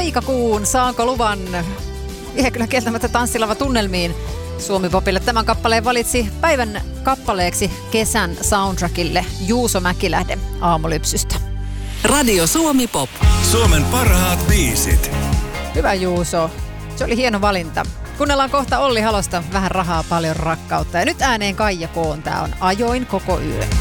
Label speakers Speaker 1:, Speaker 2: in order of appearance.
Speaker 1: Taikakuun, saanko luvan? Vie kyllä kieltämättä tanssilava tunnelmiin. Suomi-popille tämän kappaleen valitsi päivän kappaleeksi kesän soundtrackille Juuso Mäkilähde Aamulypsystä.
Speaker 2: Radio Suomi Pop.
Speaker 3: Suomen parhaat biisit.
Speaker 1: Hyvä Juuso. Se oli hieno valinta. Kuunnellaan kohta Olli Halosta Vähän rahaa, paljon rakkautta. Ja nyt ääneen Kaija Koon. Tää on Ajoin koko yön.